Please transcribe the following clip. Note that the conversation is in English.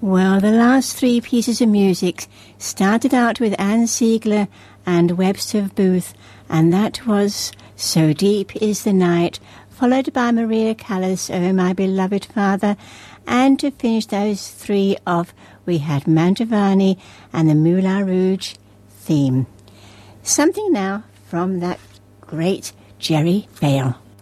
Well, the last three pieces of music started out with Anne Siegler and Webster Booth, and that was So Deep Is the Night, followed by Maria Callas, Oh My Beloved Father, and to finish those three off, we had Mantovani and the Moulin Rouge theme. Something now from that great Jerry Bale.